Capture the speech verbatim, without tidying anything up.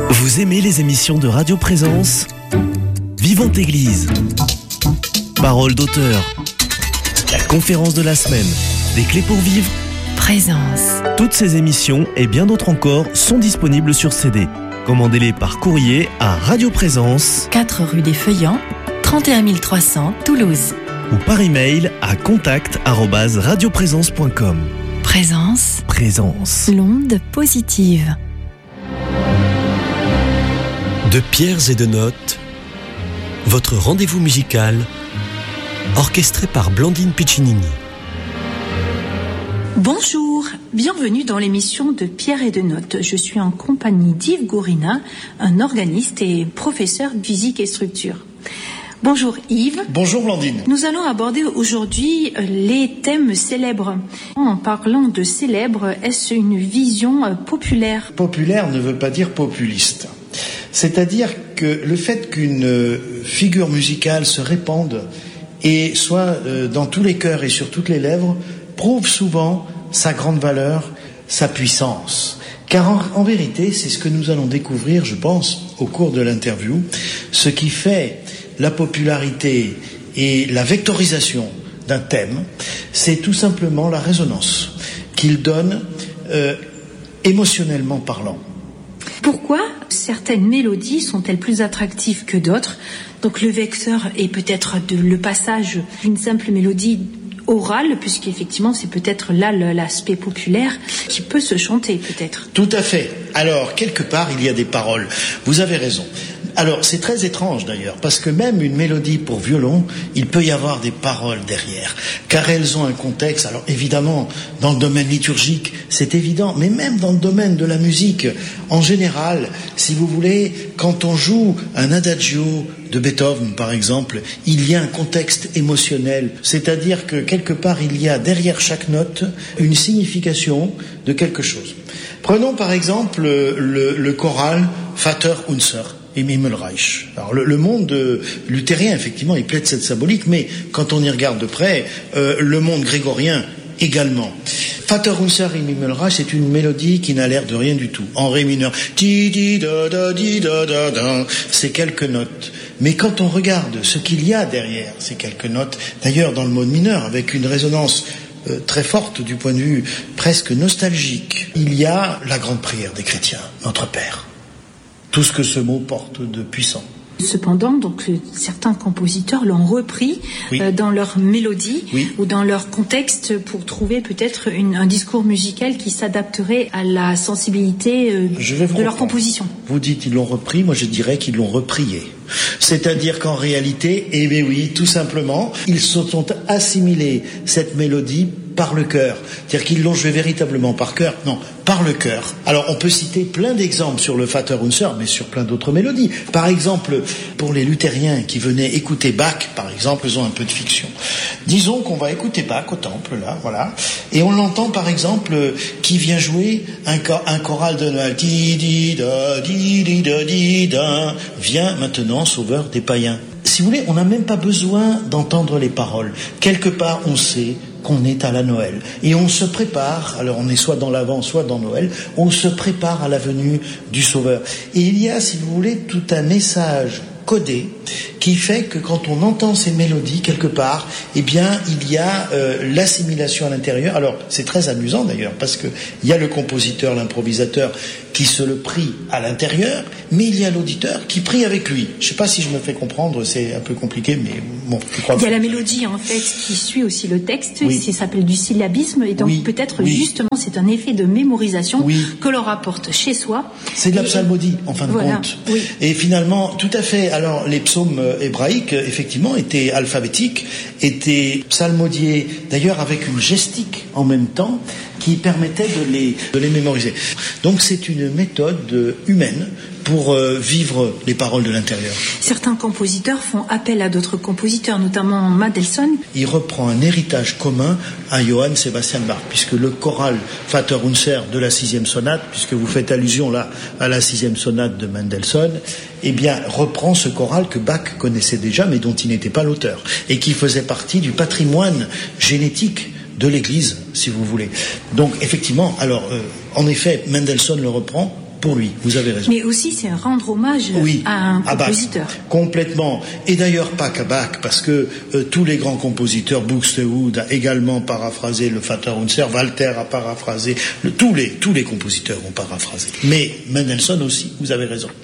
Vous aimez les émissions de Radio Présence ? Vivante Église, Parole d'auteur, la conférence de la semaine, des clés pour vivre, Présence. Toutes ces émissions et bien d'autres encore sont disponibles sur C D. Commandez-les par courrier à Radio Présence, quatre rue des Feuillants, trente et un mille trois cents, Toulouse. Ou par email à contact arobase radioprésence point com. Présence. Présence. L'onde positive. De pierres et de notes, votre rendez-vous musical, orchestré par Blandine Piccinini. Bonjour, bienvenue dans l'émission de Pierres et de Notes. Je suis en compagnie d'Yves Gourina, un organiste et professeur de physique et structure. Bonjour Yves. Bonjour Blandine. Nous allons aborder aujourd'hui les thèmes célèbres. En parlant de célèbres, est-ce une vision populaire ? Populaire ne veut pas dire populiste. C'est-à-dire que le fait qu'une figure musicale se répande et soit dans tous les cœurs et sur toutes les lèvres prouve souvent sa grande valeur, sa puissance. Car en, en vérité, c'est ce que nous allons découvrir, je pense, au cours de l'interview, ce qui fait la popularité et la vectorisation d'un thème, c'est tout simplement la résonance qu'il donne euh, émotionnellement parlant. Pourquoi certaines mélodies sont-elles plus attractives que d'autres ? Donc le vecteur est peut-être de, le passage d'une simple mélodie orale, puisqu'effectivement c'est peut-être là l'aspect populaire qui peut se chanter peut-être. Tout à fait. Alors, quelque part, il y a des paroles. Vous avez raison. Alors, c'est très étrange d'ailleurs, parce que même une mélodie pour violon, il peut y avoir des paroles derrière, car elles ont un contexte. Alors évidemment, dans le domaine liturgique, c'est évident, mais même dans le domaine de la musique, en général, si vous voulez, quand on joue un adagio de Beethoven, par exemple, il y a un contexte émotionnel, c'est-à-dire que quelque part, il y a derrière chaque note une signification de quelque chose. Prenons par exemple le, le choral Vater unser im Himmelreich. Alors le, le monde euh, luthérien, effectivement, il plaide cette symbolique, mais quand on y regarde de près, euh, le monde grégorien également. Vater unser im Himmelreich, c'est une mélodie qui n'a l'air de rien du tout. En ré mineur, di di da da di da da da, c'est quelques notes. Mais quand on regarde ce qu'il y a derrière ces quelques notes, d'ailleurs dans le mode mineur, avec une résonance euh, très forte du point de vue presque nostalgique, il y a la grande prière des chrétiens, Notre Père. Tout ce que ce mot porte de puissant. Cependant, donc certains compositeurs l'ont repris oui. euh, dans leur mélodie oui. ou dans leur contexte pour trouver peut-être une, un discours musical qui s'adapterait à la sensibilité euh, de leur composition. Vous dites ils l'ont repris, moi je dirais qu'ils l'ont reprié. C'est-à-dire qu'en réalité, eh bien oui, tout simplement, ils se sont assimilés cette mélodie par le cœur. C'est-à-dire qu'ils l'ont joué véritablement par cœur. Non, par le cœur. Alors on peut citer plein d'exemples sur le Vater unser, mais sur plein d'autres mélodies. Par exemple, pour les luthériens qui venaient écouter Bach, par exemple, ils ont un peu de fiction. Disons qu'on va écouter Bach au temple, là, voilà, et on l'entend par exemple qui vient jouer un, cor- un choral de Noël. Di di da di di da di da. Viens maintenant, sauveur des païens. Si vous voulez, on n'a même pas besoin d'entendre les paroles. Quelque part, on sait qu'on est à la Noël. Et on se prépare, alors on est soit dans l'Avent, soit dans Noël, on se prépare à la venue du Sauveur. Et il y a, si vous voulez, tout un message codé qui fait que quand on entend ces mélodies quelque part, eh bien il y a euh, l'assimilation à l'intérieur. Alors c'est très amusant d'ailleurs parce que il y a le compositeur, l'improvisateur qui se le prie à l'intérieur, mais il y a l'auditeur qui prie avec lui. Je ne sais pas si je me fais comprendre, c'est un peu compliqué, mais bon, je crois. Il y a la mélodie en fait qui suit aussi le texte, oui. Ça s'appelle du syllabisme et donc oui. peut-être oui. justement c'est un effet de mémorisation oui. que l'on rapporte chez soi. C'est de la psalmodie en fin de voilà. compte. Oui. Et finalement, tout à fait. Alors les psaumes hébraïques, effectivement, étaient alphabétiques, étaient psalmodiés, d'ailleurs avec une gestique en même temps, qui permettait de les, de les mémoriser. Donc c'est une méthode humaine pour euh, vivre les paroles de l'intérieur. Certains compositeurs font appel à d'autres compositeurs, notamment Mendelssohn. Il reprend un héritage commun à Johann Sebastian Bach, puisque le choral Vater unser de la sixième sonate, puisque vous faites allusion là à la sixième sonate de Mendelssohn, eh bien reprend ce choral que Bach connaissait déjà, mais dont il n'était pas l'auteur, et qui faisait partie du patrimoine génétique de l'Église, si vous voulez. Donc effectivement, alors euh, en effet, Mendelssohn le reprend pour lui, vous avez raison. Mais aussi, c'est rendre hommage oui, à un à compositeur. Bach, complètement. Et d'ailleurs, pas qu'à Bach, parce que euh, tous les grands compositeurs, Buxtehude a également paraphrasé le Vaterunser, Walter a paraphrasé, le, tous, les, tous les compositeurs ont paraphrasé. Mais Mendelssohn aussi, vous avez raison.